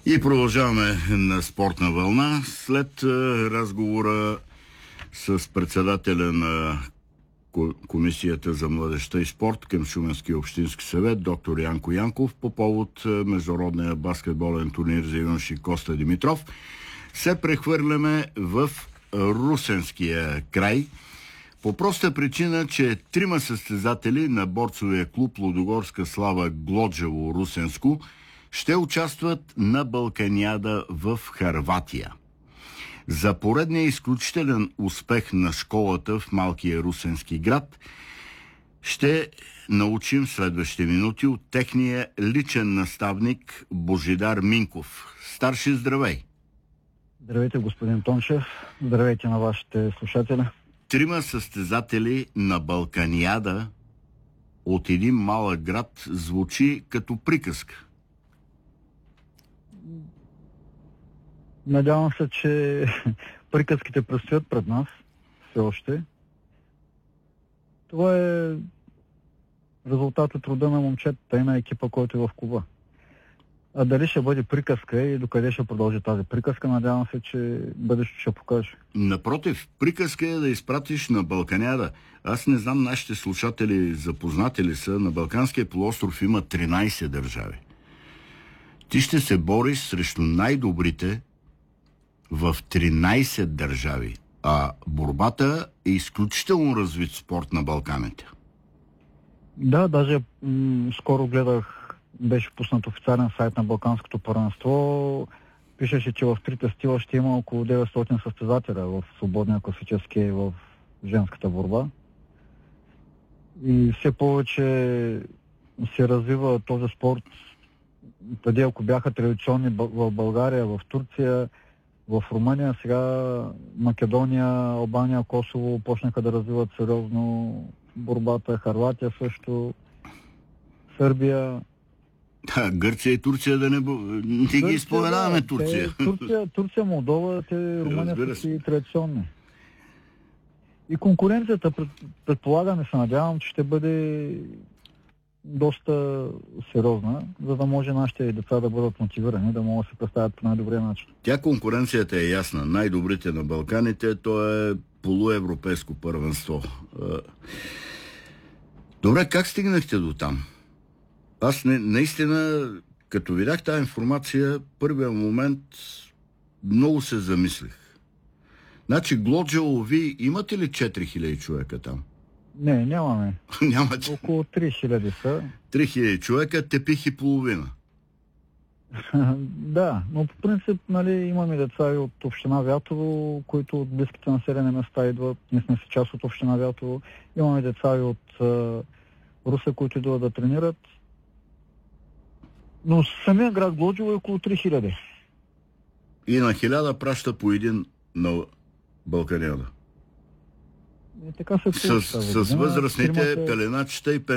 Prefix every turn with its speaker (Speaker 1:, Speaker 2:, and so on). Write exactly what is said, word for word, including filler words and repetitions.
Speaker 1: И продължаваме на спортна вълна. След разговора с председателя на Комисията за младежта и спорт към Шуменския общински съвет, доктор Янко Янков, по повод международния баскетболен турнир за юноши Коста Димитров, се прехвърляме в Русенския край. По проста причина, че трима състезатели на борцовия клуб Лудогорска слава Глоджево Русенско ще участват на Балканиада в Хърватия. За поредния изключителен успех на школата в малкия русенски град ще научим следващите минути от техния личен наставник Божидар Минков. Старши, здравей!
Speaker 2: Здравейте, господин Тончев. Здравейте на вашите слушатели.
Speaker 1: Трима състезатели на Балканиада от един малък град звучи като приказка.
Speaker 2: Надявам се, че приказките предстоят пред нас все още. Това е резултат от труда на момчетата и на екипа, който е в клуба. А дали ще бъде приказка и докъде ще продължи тази приказка, надявам се, че бъдещето ще покаже.
Speaker 1: Напротив, приказка е да изпратиш на Балканиада. Аз не знам, нашите слушатели запознати ли са, на Балканския полуостров има тринайсет държави. Ти ще се бориш срещу най-добрите в тринайсет държави, а борбата е изключително развит спорт на Балканите.
Speaker 2: Да, даже м- скоро гледах, беше пуснат официален сайт на Балканското първенство. Пишеше, че в трите стила ще има около деветстотин състезателя в свободния класически и в женската борба. И все повече се развива този спорт. Преди, ако бяха традиционни в България, в Турция, в Румъния, сега Македония, Албания, Косово почнаха да развиват сериозно борбата, Хърватия също, Сърбия.
Speaker 1: Да, Гърция и Турция да не... Не ги споменаваме Турция.
Speaker 2: Те, Турция. Турция, Молдова, те, Румъния са си традиционни. И конкуренцията, пред, предполагаме, се надявам, че ще бъде доста сериозна, за да може нашите деца да бъдат мотивирани, да могат да се представят по най-добрия начин.
Speaker 1: Тя конкуренцията е ясна. Най-добрите на Балканите, то е полуевропейско първенство. Добре, как стигнахте до там? Аз не, наистина, като видях тази информация, първия момент много се замислих. Значи, Глоджево, ви имате ли четири хиляди човека там?
Speaker 2: Не, нямаме.
Speaker 1: Нямате.
Speaker 2: Около три хиляди са.
Speaker 1: три хиляди човека, тепих и половина.
Speaker 2: Да, но по принцип, нали, имаме деца и от община Вятово, които от близките населени места идват. Ние сме си част от община Вятово. Имаме деца и от uh, Русе, които идват да тренират. Но самия град Глоджево е около три хиляди.
Speaker 1: И на хиляда праща по един на Балканиада.
Speaker 2: И така се получава.
Speaker 1: С, с възрастните пеленачета и